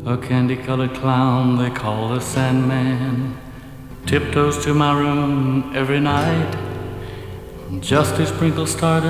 A candy-colored clown they call the Sandman tiptoes to my room every night just to sprinkle stardust